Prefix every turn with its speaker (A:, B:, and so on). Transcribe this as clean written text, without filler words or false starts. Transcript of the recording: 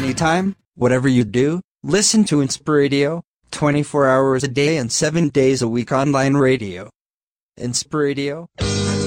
A: anytime, whatever you do, listen to Inspiradio, 24 hours a day and 7 days a week online radio. Inspiradio.